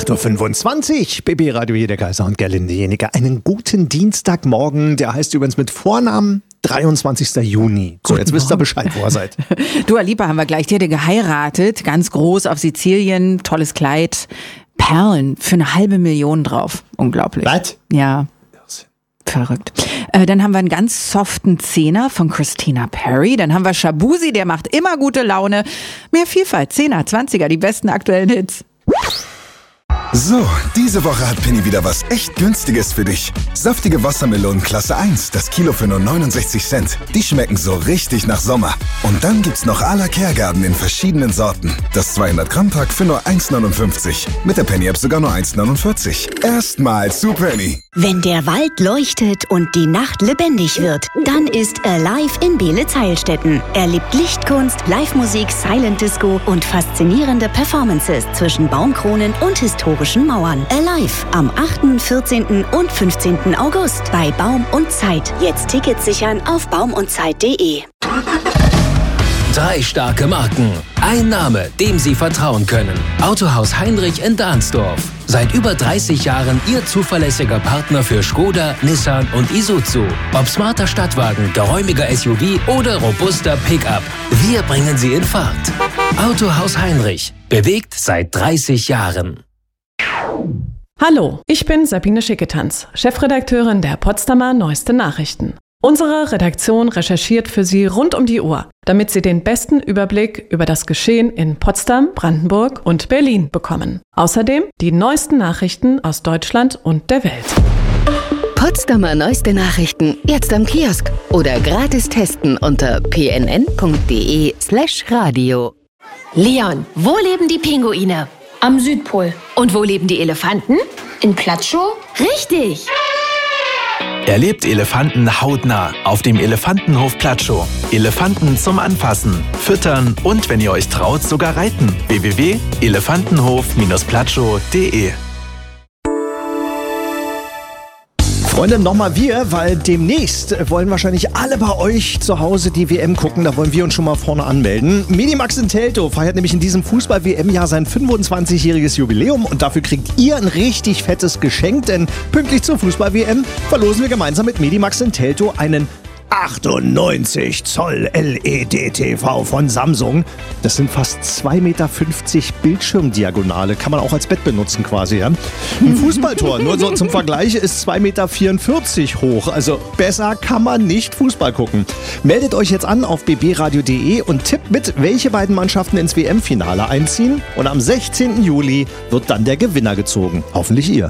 8.25 Uhr, BB Radio, hier der Kaiser und Gerlinde Jeniker. Einen guten Dienstagmorgen, der heißt übrigens mit Vornamen 23. Juni. So, jetzt wisst ihr Bescheid, wo ihr seid. Dua Lipa haben wir gleich, die hat geheiratet, ganz groß auf Sizilien, tolles Kleid, Perlen für 500.000 drauf. Unglaublich. Was? Ja. Verrückt. Dann haben wir einen ganz soften Zehner von Christina Perri. Dann haben wir Shabuzi, der macht immer gute Laune. Mehr Vielfalt, 10er, 20er, die besten aktuellen Hits. So, diese Woche hat Penny wieder was echt Günstiges für dich. Saftige Wassermelonen Klasse 1, das Kilo für nur 69 Cent. Die schmecken so richtig nach Sommer. Und dann gibt's noch à la Kergarten in verschiedenen Sorten. Das 200-Gramm-Pack für nur 1,59. Mit der Penny-App sogar nur 1,49. Erstmal zu Penny. Wenn der Wald leuchtet und die Nacht lebendig wird, dann ist Alive in Beelitz-Heilstätten. Erlebt Lichtkunst, Live-Musik, Silent Disco und faszinierende Performances zwischen Baumkronen und historischen Mauern. Alive am 8., 14. und 15. August bei Baum und Zeit. Jetzt Tickets sichern auf baumundzeit.de. 3 starke Marken. Ein Name, dem Sie vertrauen können. Autohaus Heinrich in Dahnsdorf. Seit über 30 Jahren Ihr zuverlässiger Partner für Skoda, Nissan und Isuzu. Ob smarter Stadtwagen, geräumiger SUV oder robuster Pickup. Wir bringen Sie in Fahrt. Autohaus Heinrich. Bewegt seit 30 Jahren. Hallo, ich bin Sabine Schicketanz, Chefredakteurin der Potsdamer Neueste Nachrichten. Unsere Redaktion recherchiert für Sie rund um die Uhr, damit Sie den besten Überblick über das Geschehen in Potsdam, Brandenburg und Berlin bekommen. Außerdem die neuesten Nachrichten aus Deutschland und der Welt. Potsdamer Neueste Nachrichten jetzt am Kiosk oder gratis testen unter pnn.de/radio. Leon, wo leben die Pinguine? Am Südpol. Und wo leben die Elefanten? In Platschow? Richtig! Erlebt Elefanten hautnah auf dem Elefantenhof Platschow. Elefanten zum Anfassen, Füttern und, wenn ihr euch traut, sogar reiten. www.elefantenhof-platschow.de. Freunde, nochmal wir, weil demnächst wollen wahrscheinlich alle bei euch zu Hause die WM gucken. Da wollen wir uns schon mal vorne anmelden. Medimax in Teltow feiert nämlich in diesem Fußball-WM-Jahr sein 25-jähriges Jubiläum und dafür kriegt ihr ein richtig fettes Geschenk, denn pünktlich zur Fußball-WM verlosen wir gemeinsam mit Medimax in Teltow einen 98 Zoll LED-TV von Samsung. Das sind fast 2,50 Meter Bildschirmdiagonale. Kann man auch als Bett benutzen quasi. Ja? Ein Fußballtor, nur so zum Vergleich, ist 2,44 Meter hoch. Also besser kann man nicht Fußball gucken. Meldet euch jetzt an auf bbradio.de und tippt mit, welche beiden Mannschaften ins WM-Finale einziehen. Und am 16. Juli wird dann der Gewinner gezogen. Hoffentlich ihr.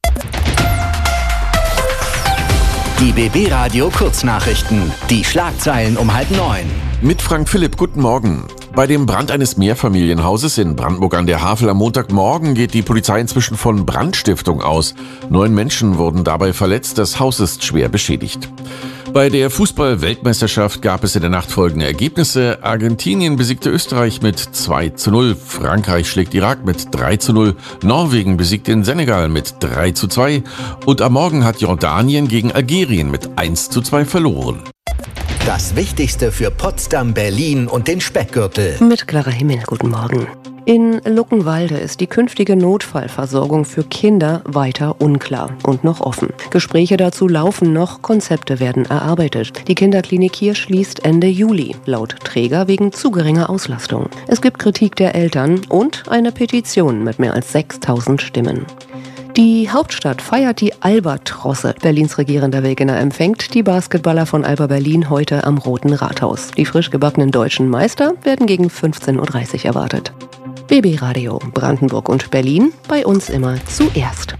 Die BB Radio Kurznachrichten. Die Schlagzeilen um 8:30. Mit Frank Philipp, guten Morgen. Bei dem Brand eines Mehrfamilienhauses in Brandenburg an der Havel am Montagmorgen geht die Polizei inzwischen von Brandstiftung aus. 9 Menschen wurden dabei verletzt, das Haus ist schwer beschädigt. Bei der Fußball-Weltmeisterschaft gab es in der Nacht folgende Ergebnisse. Argentinien besiegte Österreich mit 2:0, Frankreich schlägt Irak mit 3:0, Norwegen besiegt den Senegal mit 3:2 und am Morgen hat Jordanien gegen Algerien mit 1:2 verloren. Das Wichtigste für Potsdam, Berlin und den Speckgürtel. Mit Clara Himmel, guten Morgen. In Luckenwalde ist die künftige Notfallversorgung für Kinder weiter unklar und noch offen. Gespräche dazu laufen noch, Konzepte werden erarbeitet. Die Kinderklinik hier schließt Ende Juli, laut Träger wegen zu geringer Auslastung. Es gibt Kritik der Eltern und eine Petition mit mehr als 6.000 Stimmen. Die Hauptstadt feiert die Albatrosse. Berlins regierender Wegener empfängt die Basketballer von Alba Berlin heute am Roten Rathaus. Die frisch gebackenen deutschen Meister werden gegen 15:30 Uhr erwartet. BB Radio Brandenburg und Berlin, bei uns immer zuerst.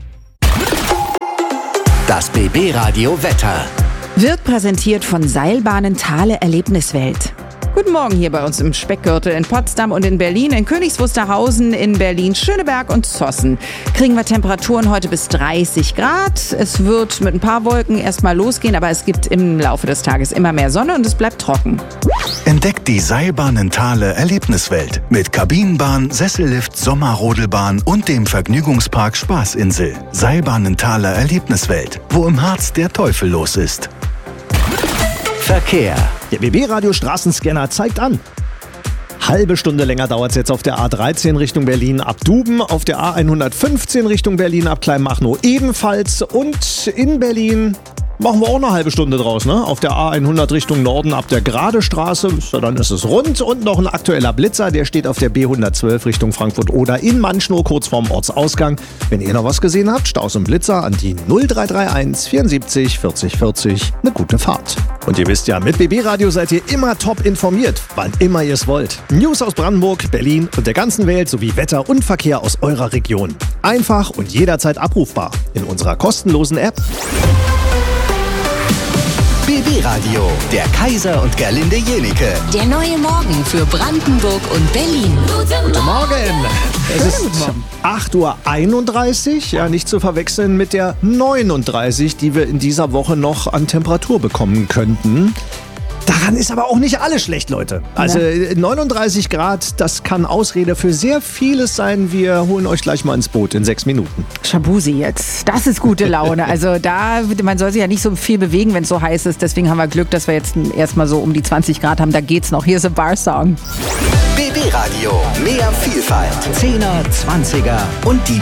Das BB Radio Wetter. Wird präsentiert von Seilbahnen Thale Erlebniswelt. Guten Morgen hier bei uns im Speckgürtel in Potsdam und in Berlin, in Königs Wusterhausen, in Berlin, Schöneberg und Zossen. Kriegen wir Temperaturen heute bis 30 Grad. Es wird mit ein paar Wolken erstmal losgehen, aber es gibt im Laufe des Tages immer mehr Sonne und es bleibt trocken. Entdeckt die Seilbahnen Thale Erlebniswelt mit Kabinenbahn, Sessellift, Sommerrodelbahn und dem Vergnügungspark Spaßinsel. Seilbahnen Thale Erlebniswelt, wo im Harz der Teufel los ist. Verkehr. Der BB Radio Straßenscanner zeigt an. Halbe Stunde länger dauert es jetzt auf der A13 Richtung Berlin ab Duben, auf der A115 Richtung Berlin ab Kleinmachnow ebenfalls und in Berlin machen wir auch eine halbe Stunde draus, ne? Auf der A100 Richtung Norden ab der Gradestraße, so, dann ist es rund und noch ein aktueller Blitzer, der steht auf der B112 Richtung Frankfurt-Oder in Manschnow, kurz vorm Ortsausgang. Wenn ihr noch was gesehen habt, Staus und Blitzer an die 0331 74 40 40. Eine gute Fahrt. Und ihr wisst ja, mit BB Radio seid ihr immer top informiert, wann immer ihr es wollt. News aus Brandenburg, Berlin und der ganzen Welt sowie Wetter und Verkehr aus eurer Region. Einfach und jederzeit abrufbar in unserer kostenlosen App. BB Radio, der Kaiser und Gerlinde Jenike. Der neue Morgen für Brandenburg und Berlin. Guten Morgen! Es ist 8:31 Uhr, ja, nicht zu verwechseln mit der 39, die wir in dieser Woche noch an Temperatur bekommen könnten. Daran ist aber auch nicht alles schlecht, Leute. Also 39 Grad, das kann Ausrede für sehr vieles sein. Wir holen euch gleich mal ins Boot in 6 Minuten. Shabuzi jetzt, das ist gute Laune. Also man soll sich ja nicht so viel bewegen, wenn es so heiß ist. Deswegen haben wir Glück, dass wir jetzt erstmal so um die 20 Grad haben. Da geht's noch. Hier ist ein Bar-Song. BB Radio, mehr Vielfalt. 10er, 20er und die